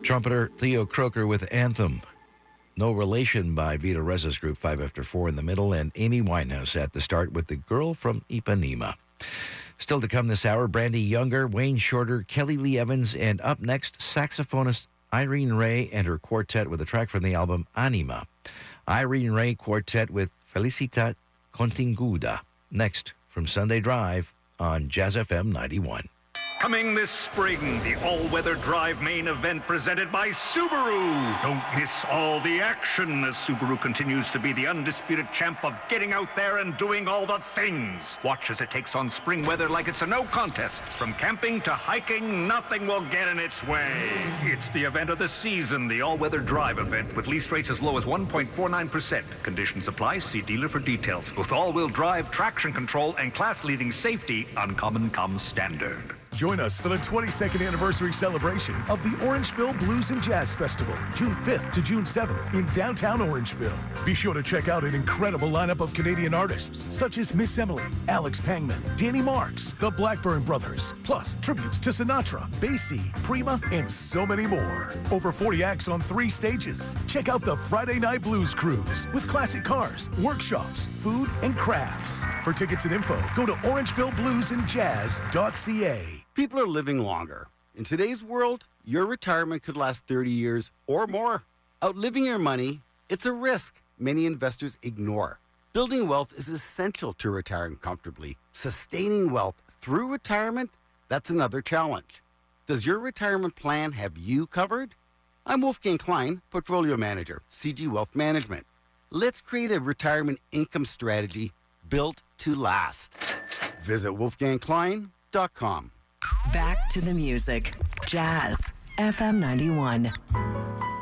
Trumpeter Theo Croker with Anthem. No Relation by Vita Reza's group, 5 after 4 in the middle, and Amy Winehouse at the start with The Girl from Ipanema. Still to come this hour, Brandy Younger, Wayne Shorter, Kelly Lee Evans, and up next, saxophonist Irene Ray and her quartet with a track from the album Anima. Irene Ray Quartet with Felicitat Continguda. Next, from Sunday Drive on Jazz FM 91. Coming this spring, the all-weather drive main event presented by Subaru. Don't miss all the action as Subaru continues to be the undisputed champ of getting out there and doing all the things. Watch as it takes on spring weather like it's a no contest. From camping to hiking, nothing will get in its way. It's the event of the season, the all-weather drive event with lease rates as low as 1.49%. Conditions apply. See dealer for details. With all-wheel drive, traction control, and class-leading safety, Uncommon comes standard. Join us for the 22nd anniversary celebration of the Orangeville Blues and Jazz Festival, June 5th to June 7th in downtown Orangeville. Be sure to check out an incredible lineup of Canadian artists such as Miss Emily, Alex Pangman, Danny Marks, the Blackburn Brothers, plus tributes to Sinatra, Basie, Prima, and so many more. Over 40 acts on 3 stages. Check out the Friday Night Blues Cruise with classic cars, workshops, food, and crafts. For tickets and info, go to orangevillebluesandjazz.ca. People are living longer. In today's world, your retirement could last 30 years or more. Outliving your money, it's a risk many investors ignore. Building wealth is essential to retiring comfortably. Sustaining wealth through retirement, that's another challenge. Does your retirement plan have you covered? I'm Wolfgang Klein, Portfolio Manager, CG Wealth Management. Let's create a retirement income strategy built to last. Visit wolfgangklein.com. Back to the music. Jazz FM 91.